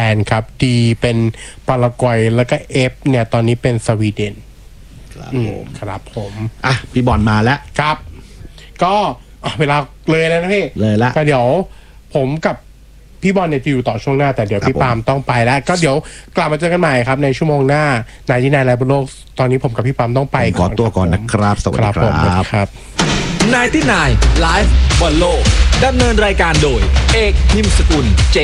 นด์ครับ D เป็นปารากวัยแล้วก็ F เนี่ยตอนนี้เป็นสวีเดนครับผมพี่บอลมาแล้วครับก็เวลาเลยแล้วนะพี่เลยละก็เดี๋ยวผมกับพี่บอลเนี่ยจะอยู่ต่อช่วงหน้าแต่เดี๋ยวพี่ปาล์มต้องไปแล้วก็เดี๋ยวกลับมาเจอกันใหม่ครับในชั่วโมงหน้านายที่นายไลฟ์บนโลกตอนนี้ผมกับพี่ปาล์มต้องไปขอตัวก่อนนะครับสวัสดีครับนายที่นายไลฟ์บนโลกดำเนินรายการโดยเอกพิมพ์สกุล